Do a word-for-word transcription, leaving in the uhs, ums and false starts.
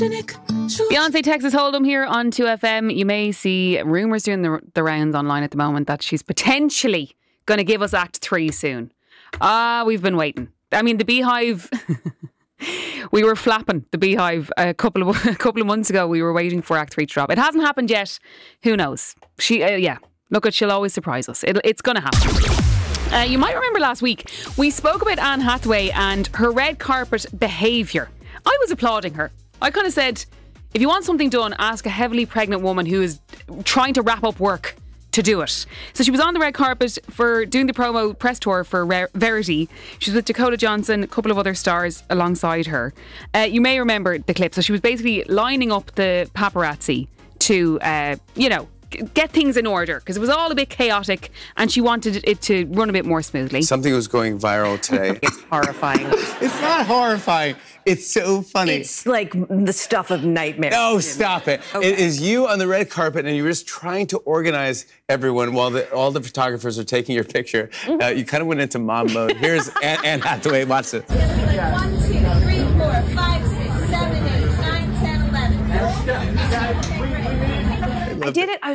Beyonce Texas Hold'em here on two F M. You may see rumours doing the, the rounds online at the moment that she's potentially going to give us Act three soon. Ah, we've been waiting. I mean, the Beehive... we were flapping the Beehive a couple of a couple of months ago. We were waiting for Act three to drop. It hasn't happened yet. Who knows? She, uh, yeah. Look, at she'll always surprise us. It, it's going to happen. Uh, you might remember last week we spoke about Anne Hathaway and her red carpet behaviour. I was applauding her. I kind of said, if you want something done, ask a heavily pregnant woman who is trying to wrap up work to do it. So she was on the red carpet for doing the promo press tour for Re- Verity. She was with Dakota Johnson, a couple of other stars alongside her. Uh, you may remember the clip. So she was basically lining up the paparazzi to, uh, you know, get things in order because it was all a bit chaotic and she wanted it to run a bit more smoothly. Something was going viral today. It's horrifying. It's not horrifying. It's so funny. It's like the stuff of nightmares. No, stop it. Okay. It is you on the red carpet and you're just trying to organize everyone while the, all the photographers are taking your picture. Uh, you kind of went into mom mode. Here's Anne, Anne Hathaway. Watch this. One, two, three, four, five, six, seven, eight, nine, ten, eleven. I did it. I